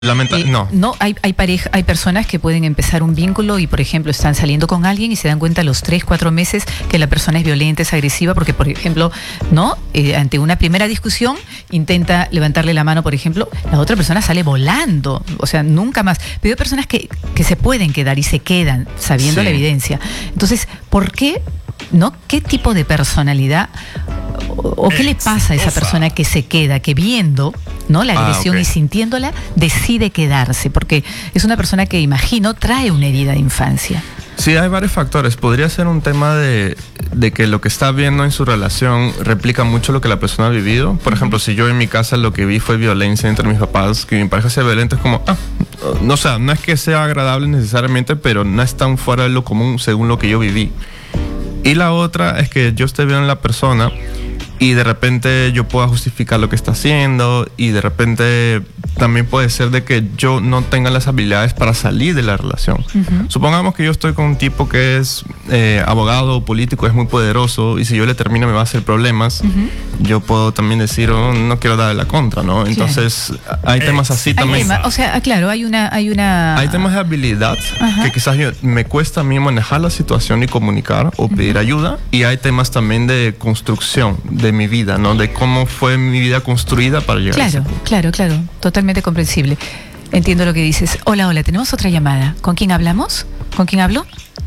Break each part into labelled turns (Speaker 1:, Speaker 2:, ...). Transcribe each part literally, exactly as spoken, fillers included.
Speaker 1: Lamenta
Speaker 2: eh,
Speaker 1: no.
Speaker 2: No, hay, hay pareja, hay personas que pueden empezar un vínculo y, por ejemplo, están saliendo con alguien y se dan cuenta a los tres, cuatro meses que la persona es violenta, es agresiva, porque, por ejemplo, no, eh, ante una primera discusión intenta levantarle la mano, por ejemplo, la otra persona sale volando, o sea, nunca más. Pero hay personas que, que se pueden quedar y se quedan sabiendo
Speaker 1: Sí.
Speaker 2: la evidencia. Entonces, ¿por qué, no? ¿Qué tipo de personalidad o, o qué le pasa a esa persona que se queda, que viendo, ¿no?, la agresión
Speaker 1: Ah, okay.
Speaker 2: y sintiéndola, decide quedarse? Porque es una persona que, imagino, trae una herida de infancia.
Speaker 1: Sí, hay varios factores. Podría ser un tema de, de que lo que está viendo en su relación replica mucho lo que la persona ha vivido. Por ejemplo, si yo en mi casa lo que vi fue violencia entre mis papás, que mi pareja sea violenta, es como, ah, no, o sea, no es que sea agradable necesariamente, pero no es tan fuera de lo común según lo que yo viví. Y la otra es que yo esté viendo en la persona y de repente yo pueda justificar lo que está haciendo, y de repente también puede ser de que yo no tenga las habilidades para salir de la relación. Uh-huh. Supongamos que yo estoy con un tipo que es eh, abogado o político, es muy poderoso, y si yo le termino me va a hacer problemas. Uh-huh. Yo puedo también decir, oh, no quiero darle la contra, ¿no? Entonces, claro, hay temas así
Speaker 2: hay
Speaker 1: también.
Speaker 2: Tema, o sea, claro, hay una... Hay, una...
Speaker 1: hay temas de habilidad, uh-huh, que quizás yo, me cuesta a mí manejar la situación y comunicar o pedir, uh-huh, ayuda, y hay temas también de construcción de mi vida, ¿no? De cómo fue mi vida construida para llegar,
Speaker 2: claro,
Speaker 1: a ese punto.
Speaker 2: Claro, claro, totalmente comprensible. Entiendo lo que dices. Hola, hola, tenemos otra llamada. ¿Con quién hablamos? ¿Con quién hablo?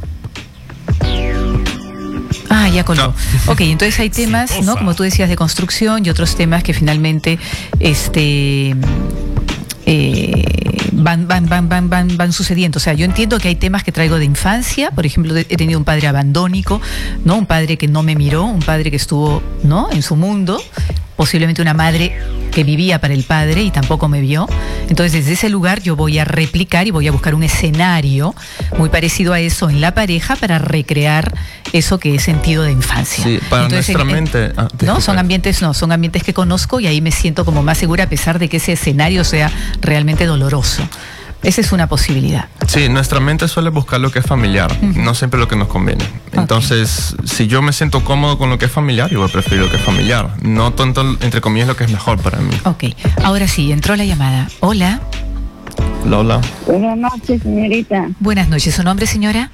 Speaker 2: Ah, ya colgó. No. Ok, entonces hay temas, sí, ¿no?, como tú decías, de construcción, y otros temas que finalmente este eh, van, van, van, van, van, van sucediendo. O sea, yo entiendo que hay temas que traigo de infancia. Por ejemplo, he tenido un padre abandónico, ¿no? Un padre que no me miró, un padre que estuvo, ¿no?, en su mundo. Posiblemente una madre que vivía para el padre y tampoco me vio. Entonces, desde ese lugar yo voy a replicar y voy a buscar un escenario muy parecido a eso en la pareja para recrear eso que he sentido de infancia.
Speaker 1: Sí, para
Speaker 2: Entonces,
Speaker 1: nuestra
Speaker 2: en,
Speaker 1: mente... Ah,
Speaker 2: no, son ambientes, no, son ambientes que conozco, y ahí me siento como más segura, a pesar de que ese escenario sea realmente doloroso. Esa es una posibilidad. Sí,
Speaker 1: nuestra mente suele buscar lo que es familiar, uh-huh, no siempre lo que nos conviene. Entonces, okay, si yo me siento cómodo con lo que es familiar, yo voy a preferir lo que es familiar, no tanto, entre comillas, lo que es mejor para mí.
Speaker 2: Ok, ahora sí, entró la llamada. Hola.
Speaker 1: Lola.
Speaker 3: Buenas noches, señorita.
Speaker 2: Buenas noches. ¿Su nombre, señora?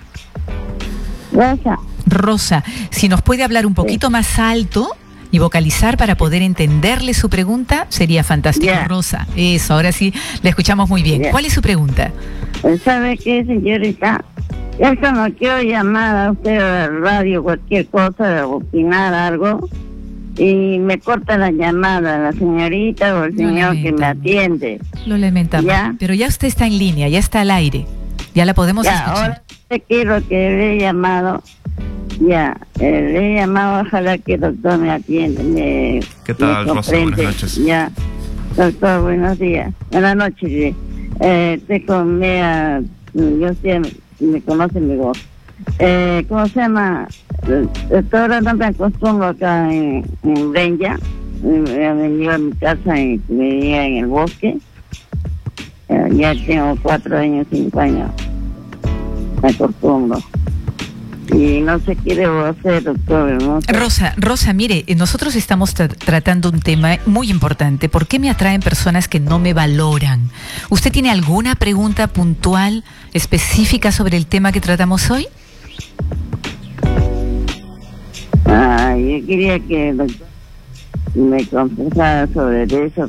Speaker 3: Rosa.
Speaker 2: Rosa. Si nos puede hablar un poquito sí. más alto y vocalizar para poder entenderle su pregunta, sería fantástico. Yeah. Rosa, eso, ahora sí, la escuchamos muy bien. Yeah. ¿Cuál es su pregunta?
Speaker 3: ¿Sabe qué, señorita? Es que no quiero llamar a usted a la radio, cualquier cosa, opinar algo, y me corta la llamada la señorita o el señor que me atiende.
Speaker 2: Lo lamentamos. ¿Ya? Pero ya usted está en línea, ya está al aire, ya la podemos
Speaker 3: ya,
Speaker 2: escuchar.
Speaker 3: Ahora te quiero que le he llamado. Ya, eh, le he llamado, ojalá que el doctor me atiende. Me,
Speaker 1: ¿Qué tal,
Speaker 3: me
Speaker 1: Rosa? Buenas noches.
Speaker 3: Ya, doctor, buenos días. Buenas noches. Eh, te comé a, yo sé, me conoce mi voz. Eh, ¿Cómo se llama? Ahora no me acostumbro acá en, en Breña. He venido a mi casa y vivía en el bosque. Eh, ya tengo cuatro años, cinco años. Me acostumbro. Y no sé qué debo hacer, doctor, ¿no?
Speaker 2: Rosa, Rosa, mire, nosotros estamos tra- tratando un tema muy importante. ¿Por qué me atraen personas que no me valoran? ¿Usted tiene alguna pregunta puntual, específica sobre el tema que tratamos hoy?
Speaker 3: Ah, yo quería que el doctor me confesara sobre eso.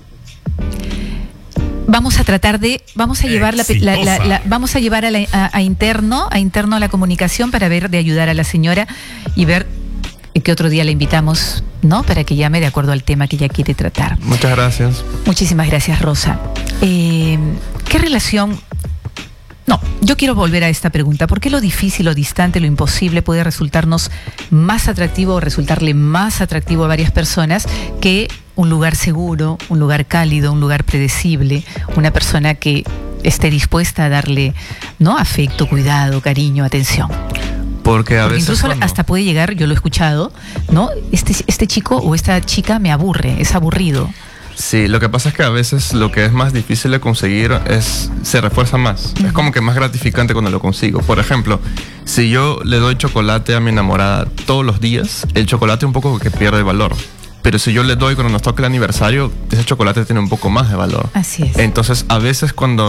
Speaker 2: Vamos a tratar de, vamos a llevar la, la, la, la vamos a llevar a, la, a, a interno, a interno a la comunicación para ver de ayudar a la señora y ver qué otro día la invitamos, ¿no? Para que llame de acuerdo al tema que ella quiere tratar.
Speaker 1: Muchas gracias.
Speaker 2: Muchísimas gracias, Rosa. Eh, ¿Qué relación? No, yo quiero volver a esta pregunta. ¿Por qué lo difícil, lo distante, lo imposible puede resultarnos más atractivo o resultarle más atractivo a varias personas que un lugar seguro, un lugar cálido, un lugar predecible, una persona que esté dispuesta a darle, ¿no?, afecto, cuidado, cariño, atención?
Speaker 1: Porque a
Speaker 2: Porque
Speaker 1: veces
Speaker 2: incluso
Speaker 1: cuando...
Speaker 2: hasta puede llegar, yo lo he escuchado, ¿no? Este, este chico o esta chica me aburre, es aburrido.
Speaker 1: Sí, lo que pasa es que a veces lo que es más difícil de conseguir es se refuerza más. Uh-huh. Es como que más gratificante cuando lo consigo. Por ejemplo, si yo le doy chocolate a mi enamorada todos los días, el chocolate un poco que pierde valor. pero si yo le doy cuando nos toca el aniversario, ese chocolate tiene un poco más de valor.
Speaker 2: Así es.
Speaker 1: Entonces, a veces cuando